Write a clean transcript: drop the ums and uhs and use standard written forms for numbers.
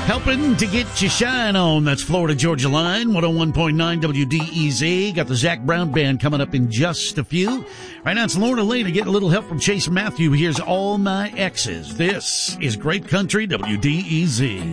Helping to get your shine on. That's Florida Georgia Line, 101.9 WDEZ. Got the Zach Brown Band coming up in just a few. Right now it's Lorna Lee to get a little help from Chase Matthew. Here's All My Exes. This is Great Country WDEZ.